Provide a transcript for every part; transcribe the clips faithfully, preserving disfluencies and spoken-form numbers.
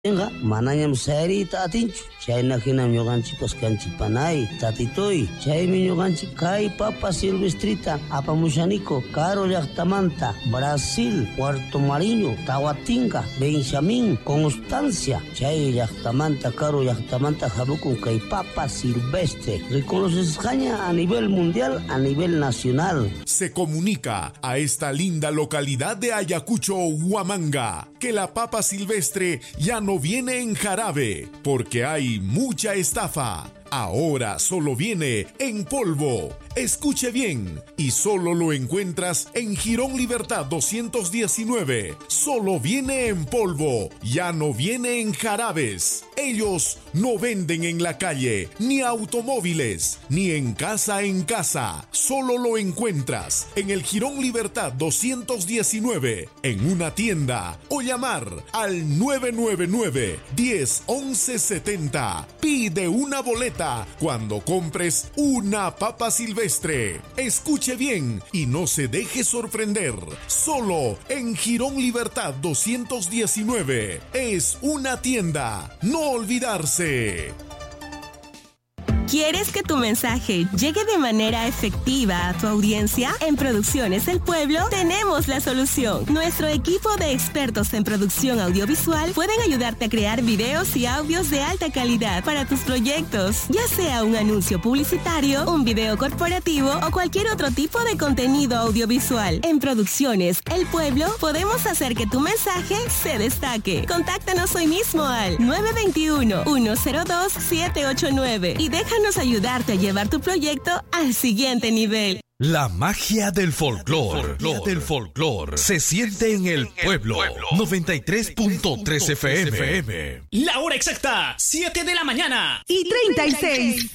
Enga, mananyam sarita atinchu. Chay nakinam ñuqanchik paskanchik panay, tatitoy. Chaymi ñuqanchik kay Papa Silvestrita apamushaniko Caro llaqtamanta, Brasil, Puerto Mariño, Tahuatinga, Benjamín, Constancia. Chay llaqtamanta, Caro llaqtamanta habukun kay Papa Silvestre. Reconoceskaña a nivel mundial, a nivel nacional. Se comunica a esta linda localidad de Ayacucho, Huamanga, que la Papa Silvestre ya no viene en jarabe, porque hay mucha estafa. Ahora solo viene en polvo. Escuche bien, y solo lo encuentras en Jirón Libertad doscientos diecinueve. Solo viene en polvo, ya no viene en jarabes. Ellos no venden en la calle, ni automóviles, ni en casa en casa. Solo lo encuentras en el Jirón Libertad doscientos diecinueve, en una tienda, o llamar al nueve nueve nueve, diez, once, setenta. Pide una boleta cuando compres una Papa Silvestre. Escuche bien y no se deje sorprender. Solo en Jirón Libertad doscientos diecinueve. Es una tienda. No olvidarse. ¿Quieres que tu mensaje llegue de manera efectiva a tu audiencia? En Producciones El Pueblo tenemos la solución. Nuestro equipo de expertos en producción audiovisual pueden ayudarte a crear videos y audios de alta calidad para tus proyectos, ya sea un anuncio publicitario, un video corporativo o cualquier otro tipo de contenido audiovisual. En Producciones El Pueblo podemos hacer que tu mensaje se destaque. Contáctanos hoy mismo al nueve dos uno, uno cero dos, siete ocho nueve y déjanos ayudarte a llevar tu proyecto al siguiente nivel. La magia del folclore, del folclore, se siente en el pueblo. noventa y tres punto tres F M. La hora exacta, siete de la mañana y treinta y seis.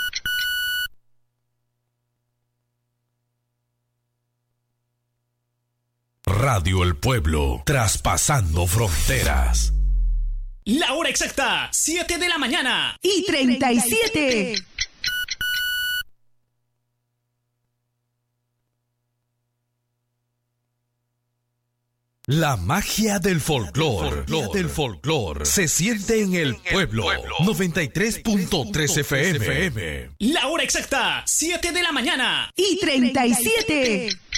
Radio El Pueblo, traspasando fronteras. La hora exacta, siete de la mañana y treinta y siete. La magia del folclore, del folclore, se siente en el pueblo. noventa y tres punto tres F M. La hora exacta, siete de la mañana y treinta y siete.